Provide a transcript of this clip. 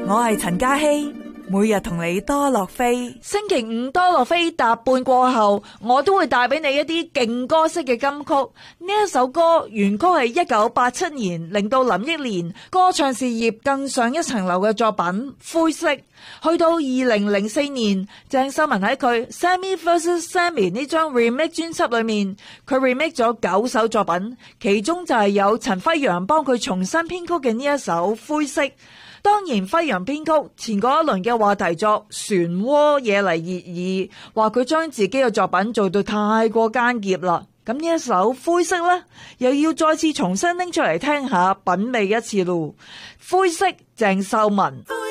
我係陳嘉希，每日同你多樂飛。 星期五多樂飛踏半過後，我都會帶俾你一啲勁歌式嘅金曲。呢一首歌原曲係1987年令到林憶蓮歌唱事業更上一層樓嘅作品《灰色》。去到2004年，鄭秀文喺佢 Sammy vs Sammy 呢張 remake 專輯裏面，佢 remake 咗9首作品，其中就係有陳輝陽幫佢重新編曲嘅呢一首《灰色》。當然輝陽編曲前嗰一輪嘅話題作漩渦惹嚟熱議，話佢將自己嘅作品做到太過艱澀啦。咁呢一首灰色呢，又要再次重新拎出嚟聽下，品味一次咯。灰色，鄭秀文。